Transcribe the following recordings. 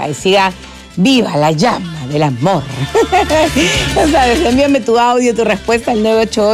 y siga viva la llama del amor. Ya sabes, envíame tu audio, tu respuesta al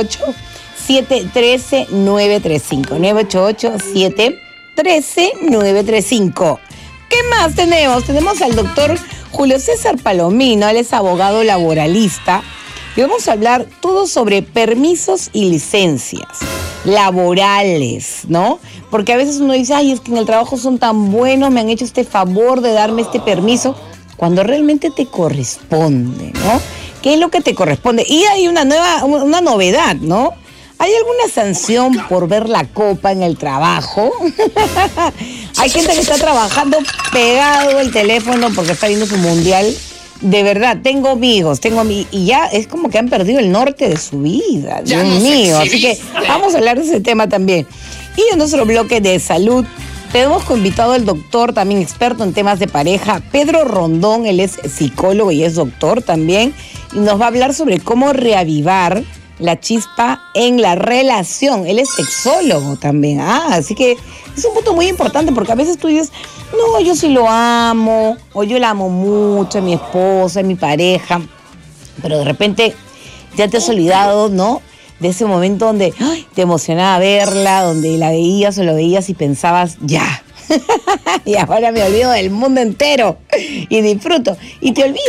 988-713-935. 988-713-935. ¿Qué más tenemos? Tenemos al doctor Julio César Palomino, él es abogado laboralista. Y vamos a hablar todo sobre permisos y licencias laborales, ¿no? Porque a veces uno dice, ay, es que en el trabajo son tan buenos, me han hecho este favor de darme este permiso, cuando realmente te corresponde, ¿no? ¿Qué es lo que te corresponde? Y hay una novedad, ¿no? ¿Hay alguna sanción por ver la copa en el trabajo? Hay gente que está trabajando pegado al teléfono porque está viendo su mundial. De verdad, tengo amigos, y ya es como que han perdido el norte de su vida, Dios mío. Así que vamos a hablar de ese tema también. Y en nuestro bloque de salud, tenemos invitado al doctor, también experto en temas de pareja, Pedro Rondón. Él es psicólogo y es doctor también, y nos va a hablar sobre cómo reavivar la chispa en la relación. Él es sexólogo también. Así que es un punto muy importante, porque a veces tú dices, no, yo sí lo amo, o yo la amo mucho, a mi esposa, a mi pareja, pero de repente ya te has olvidado, ¿no?, de ese momento donde te emocionaba verla, donde la veías o lo veías y pensabas, ya, y ahora me olvido del mundo entero y disfruto, y te olvidas.